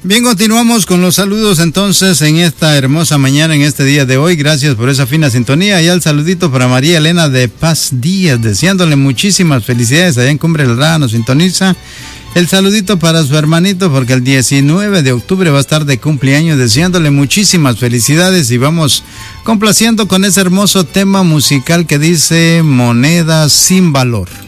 Bien, continuamos con los saludos entonces en esta hermosa mañana, en este día de hoy. Gracias por esa fina sintonía. Y al saludito para María Elena de Paz Díaz, deseándole muchísimas felicidades allá en Cumbre del Rá, nos sintoniza. El saludito para su hermanito porque el 19 de octubre va a estar de cumpleaños, deseándole muchísimas felicidades y vamos complaciendo con ese hermoso tema musical que dice Monedas sin valor.